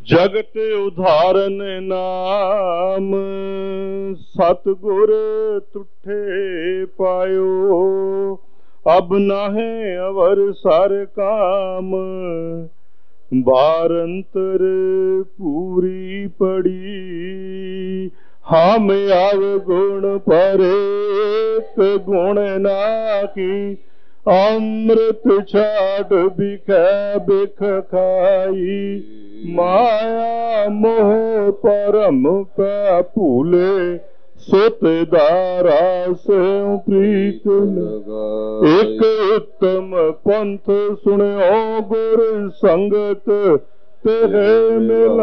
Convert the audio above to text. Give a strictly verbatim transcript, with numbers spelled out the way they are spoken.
जगत उधारन नाम सतगुर तुठे पायो। अब नाहे अवर सर काम बारंतर पूरी पड़ी। हम आव गुण पर एक गुण नाकी अमृत छाड़ बिखै बिख खाई। माया मोह परम पै भूले सुत दारा से प्रीत लगाई। एक उत्तम पंथ सुनो गुर संगत तेरे मिल